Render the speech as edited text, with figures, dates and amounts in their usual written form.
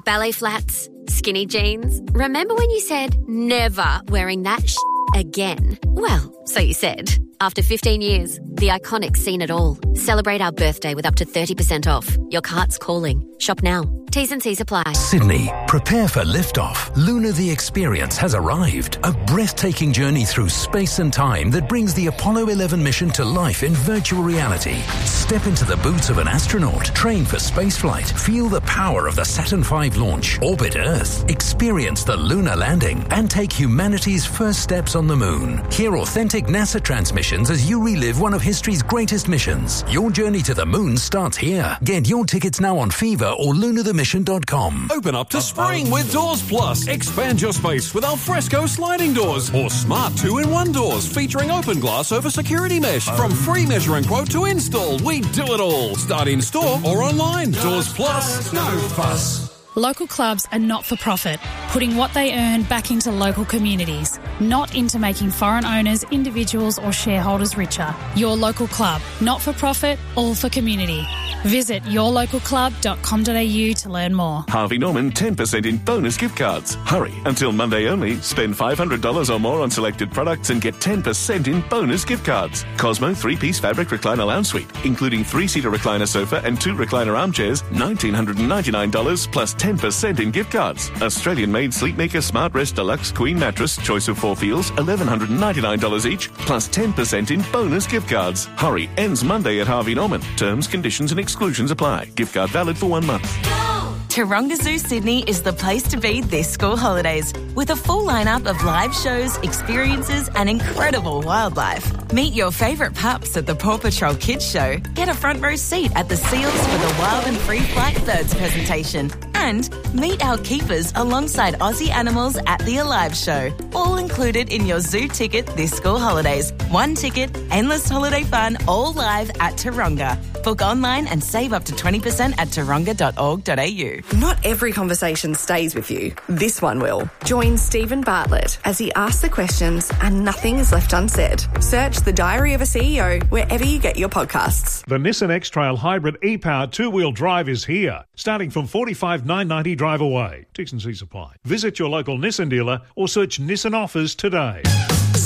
ballet flats, skinny jeans. Remember when you said never wearing that again? Well, so you said. After 15 years, the Iconic's seen it all. Celebrate our birthday with up to 30% off. Your cart's calling. Shop now. T's and C's apply. Sydney, prepare for liftoff. Luna the Experience has arrived. A breathtaking journey through space and time that brings the Apollo 11 mission to life in virtual reality. Step into the boots of an astronaut, train for spaceflight, feel the power of the Saturn V launch, orbit Earth, experience the lunar landing, and take humanity's first steps on the moon. Hear authentic NASA transmissions as you relive one of history's greatest missions. Your journey to the moon starts here. Get your tickets now on Fever or lunarthemission.com. Open up to spring with Doors Plus. Expand your space with Alfresco sliding doors or smart 2-in-1 doors featuring open glass over security mesh. From free measure and quote to install, we do it all. Start in store or online. Doors Plus, no fuss. Local clubs are not-for-profit, putting what they earn back into local communities, not into making foreign owners, individuals or shareholders richer. Your local club, not-for-profit, all for community. Visit yourlocalclub.com.au to learn more. Harvey Norman 10% in bonus gift cards. Hurry, until Monday only. Spend $500 or more on selected products and get 10% in bonus gift cards. Cosmo 3-piece fabric recliner lounge suite, including 3-seater recliner sofa and 2 recliner armchairs, $1,999 plus 10% in gift cards. Australian-made Sleepmaker Smart Rest Deluxe Queen Mattress, choice of 4 feels, $1,199 each, plus 10% in bonus gift cards. Hurry, ends Monday at Harvey Norman. Terms, conditions and exclusions apply. Gift card valid for 1 month. Taronga Zoo Sydney is the place to be this school holidays, with a full lineup of live shows, experiences and incredible wildlife. Meet your favourite pups at the Paw Patrol Kids Show. Get a front row seat at the Seals for the Wild and Free Flight Birds presentation. And meet our keepers alongside Aussie animals at the Alive Show. All included in your zoo ticket this school holidays. 1 ticket, endless holiday fun, all live at Taronga. Book online and save up to 20% at taronga.org.au. Not every conversation stays with you. This one will. Join Stephen Bartlett as he asks the questions and nothing is left unsaid. Search The Diary of a CEO wherever you get your podcasts. The Nissan X-Trail Hybrid e-powered 2-wheel drive is here, starting from $45,990 drive away. T's and C's apply. Visit your local Nissan dealer or search Nissan offers today.